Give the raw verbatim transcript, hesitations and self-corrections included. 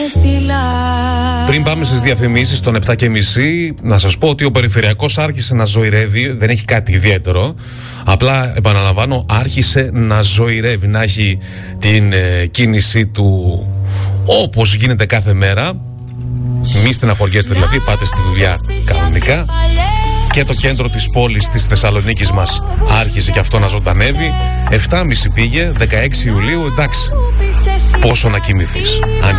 Πριν πάμε στις διαφημίσεις των επτά και μισή, να σας πω ότι ο περιφερειακός άρχισε να ζωηρεύει. Δεν έχει κάτι ιδιαίτερο. Απλά, επαναλαμβάνω, άρχισε να ζωηρεύει, να έχει την ε, κίνησή του όπως γίνεται κάθε μέρα. Μη στεναχωριέστε δηλαδή, πάτε στη δουλειά κανονικά. Και το κέντρο της πόλης της Θεσσαλονίκης μας άρχισε και αυτό να ζωντανεύει. Εφτά και μισή πήγε, δεκαέξι Ιουλίου, εντάξει. Πόσο να κοιμηθείς. Αν